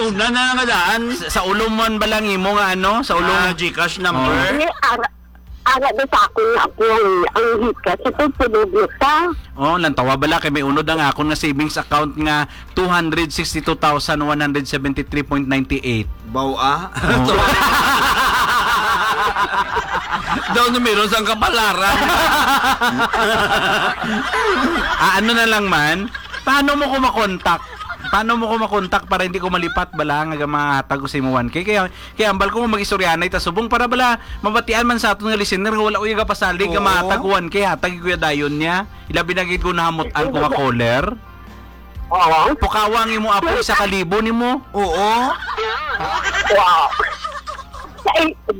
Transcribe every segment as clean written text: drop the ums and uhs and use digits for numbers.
tuna na nga daan. Sa ulo man ba lang imo nga ano? Sa ulo nga Gcash number. Ara do sa ako na po ang hika sa pagpulog ta. Oh, lantawa bala kay may unod ang akon nga savings account nga 262,173.98. Bawa. Daw numero sa kapalaran. Ano na lang man? Paano mo ko makontak? Paano mo ko makontak para hindi ko malipat bala nga mahatag ko sa imo 1K? Kaya ambal ko mag-istoryanay ta subong para bala mabatian man sa aton nga listener nga wala ko yung kapasalig nga mahatag 1K hatag ko dayon niya. Ilabi na gid ko nahamutan ko nga caller. Oo. Pukawang imo apo isa ka libo nimo. Oo. Wow. Sa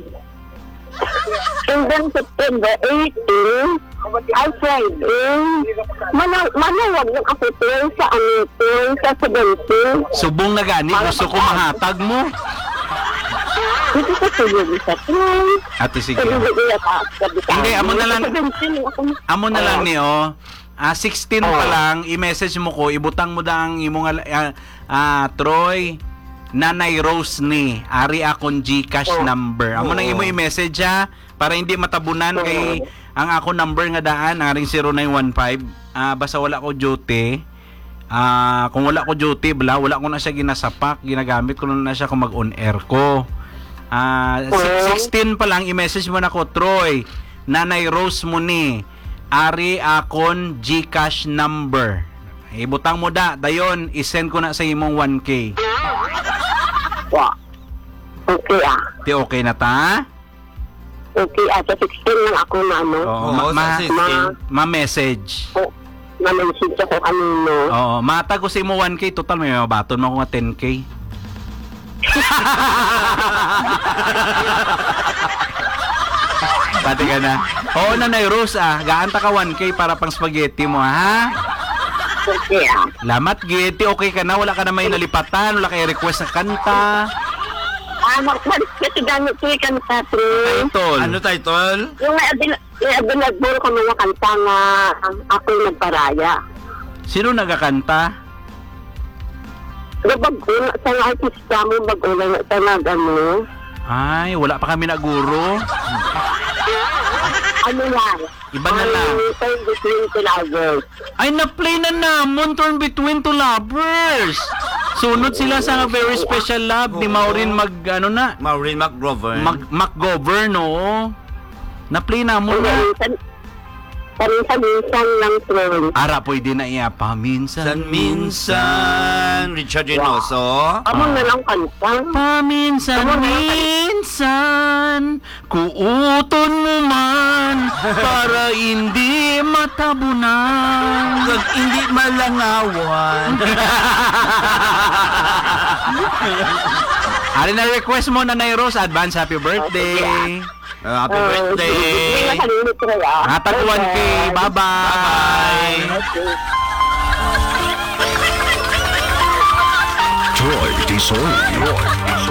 and then September 18, I Friday, manawag ng ako sa sa 17. Subong na gani gusto ko mahatag mo. Hindi ko tulog sa train. Ate sige. Hindi, amo na lang. Amo na lang ni 16 pa lang i-message mo ko, ibutang mo dang imong Troy Nanay Rose ni ari akong Gcash number. Amo nang imo i-message para hindi matabunan kay ang ako number nga daan aring 0915. Basta wala ko duty. Kung wala ko duty, wala ko na siya ginasapak, ginagamit ko na siya kung mag-on air ko. 16 pa lang i-message mo na ko, Troy Nanay Rose mo ni ari akon Gcash number. Ibutang mo dayon i-send ko na sa imong 1K. Wow. Okay Di okay na ta? Okay sa 16 lang ako na ano. Oo, sa 16. ma-message. Na-message ako kanino. Oo, matag ko sa imo 1K, total may mabaton mo ko nga 10K. Pati ka na. Oo, Nanay Rose gaanta ka 1K para pang spaghetti mo ha? Okay Lamat giti, okay ka na, wala ka na may nalipatan, wala kay request na kanta. Kasi gamit ko yung kanta, Title. Ano title? yung may abilagbo ko mga kanta nga ako'y nagparaya. Sino nagakanta? Bago sa nga artista mo, bago na sa nagano. Ay, wala pa kami na guro. Ano lang? Iba na lang. Turn between two lovers. Ay, na-play na namon Turn Between Two Lovers. Sunod sila sa very special love ni Maureen Maureen McGovern. McGovern, no? Na-play namon na. Paminsan lang troll. Ara, pwede na iya. Paminsan. Minsan. Richard Reynoso. Amo na lang kanta. Paminsan, kuuton mo man para hindi matabunan. Pag hindi malangawan. Ari na request mo Nanay Rose, advance happy birthday. Happy birthday. Nakalimit ko ya. Hatag 1K. Bye-bye. Okay. Troy Tisoy.